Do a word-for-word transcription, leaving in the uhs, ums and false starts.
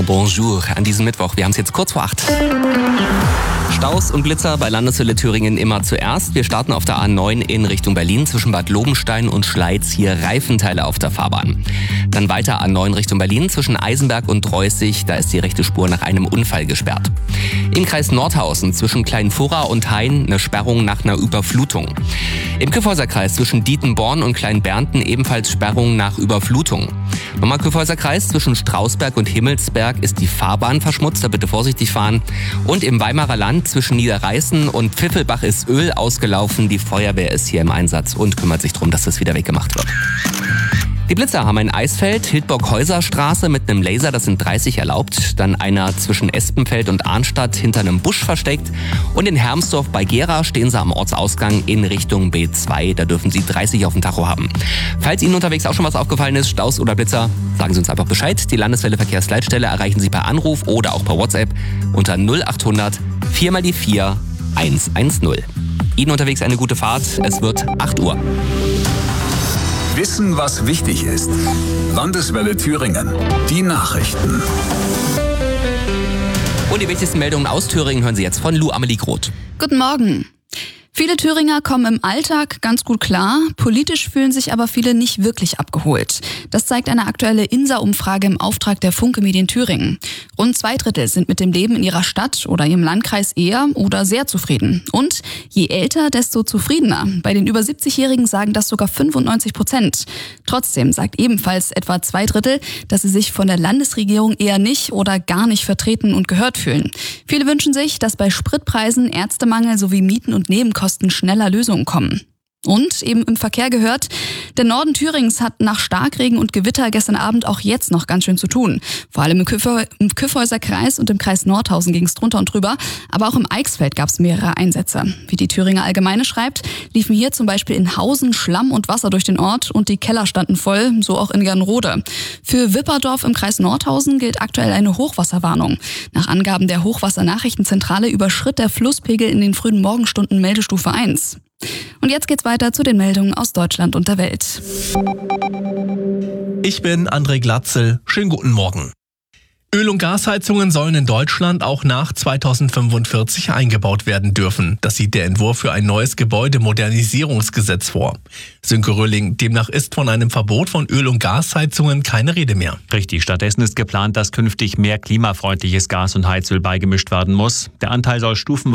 Bon bonjour an diesem Mittwoch. Wir haben es jetzt kurz vor acht. Staus und Blitzer bei Landeshölle Thüringen immer zuerst. Wir starten auf der A neun in Richtung Berlin zwischen Bad Lobenstein und Schleiz. Hier Reifenteile auf der Fahrbahn. Dann weiter A neun Richtung Berlin zwischen Eisenberg und Dreußig. Da ist die rechte Spur nach einem Unfall gesperrt. Im Kreis Nordhausen zwischen Kleinfurra und Hain eine Sperrung nach einer Überflutung. Im Kyffhäuserkreis zwischen Dietenborn und Kleinbernten ebenfalls Sperrung nach Überflutung. Nochmal Kyffhäuserkreis zwischen Strausberg und Himmelsberg ist die Fahrbahn verschmutzt, da bitte vorsichtig fahren. Und im Weimarer Land zwischen Niederreißen und Pfiffelbach ist Öl ausgelaufen. Die Feuerwehr ist hier im Einsatz und kümmert sich darum, dass das wieder weggemacht wird. Die Blitzer haben ein Eisfeld, Hildburg-Häuser-Straße mit einem Laser, das sind dreißig erlaubt. Dann einer zwischen Espenfeld und Arnstadt hinter einem Busch versteckt. Und in Hermsdorf bei Gera stehen sie am Ortsausgang in Richtung B zwei. Da dürfen sie dreißig auf dem Tacho haben. Falls Ihnen unterwegs auch schon was aufgefallen ist, Staus oder Blitzer, sagen Sie uns einfach Bescheid. Die Landeswelle Verkehrsleitstelle erreichen Sie per Anruf oder auch per WhatsApp unter null acht hundert vier mal die vier eins eins null. Ihnen unterwegs eine gute Fahrt. Es wird acht Uhr. Wissen, was wichtig ist. Landeswelle Thüringen. Die Nachrichten. Und die wichtigsten Meldungen aus Thüringen hören Sie jetzt von Lou Amelie Groth. Guten Morgen. Viele Thüringer kommen im Alltag ganz gut klar, politisch fühlen sich aber viele nicht wirklich abgeholt. Das zeigt eine aktuelle I N S A-Umfrage im Auftrag der Funke Medien Thüringen. Rund zwei Drittel sind mit dem Leben in ihrer Stadt oder ihrem Landkreis eher oder sehr zufrieden. Und je älter, desto zufriedener. Bei den über siebzigjährigen sagen das sogar fünfundneunzig Prozent. Trotzdem sagt ebenfalls etwa zwei Drittel, dass sie sich von der Landesregierung eher nicht oder gar nicht vertreten und gehört fühlen. Viele wünschen sich, dass bei Spritpreisen, Ärztemangel sowie Mieten und Nebenkosten schneller Lösungen kommen. Und eben im Verkehr gehört, der Norden Thürings hat nach Starkregen und Gewitter gestern Abend auch jetzt noch ganz schön zu tun. Vor allem im, Kyffhä- im Kyffhäuserkreis und im Kreis Nordhausen ging es drunter und drüber, aber auch im Eichsfeld gab es mehrere Einsätze. Wie die Thüringer Allgemeine schreibt, liefen hier zum Beispiel in Hausen Schlamm und Wasser durch den Ort und die Keller standen voll, so auch in Gernrode. Für Wipperdorf im Kreis Nordhausen gilt aktuell eine Hochwasserwarnung. Nach Angaben der Hochwassernachrichtenzentrale überschritt der Flusspegel in den frühen Morgenstunden Meldestufe eins. Und jetzt geht's weiter zu den Meldungen aus Deutschland und der Welt. Ich bin André Glatzel. Schönen guten Morgen. Öl- und Gasheizungen sollen in Deutschland auch nach zweitausendfünfundvierzig eingebaut werden dürfen. Das sieht der Entwurf für ein neues Gebäudemodernisierungsgesetz vor. Sönke Röhling, demnach ist von einem Verbot von Öl- und Gasheizungen keine Rede mehr. Richtig, stattdessen ist geplant, dass künftig mehr klimafreundliches Gas und Heizöl beigemischt werden muss. Der Anteil soll stufenweise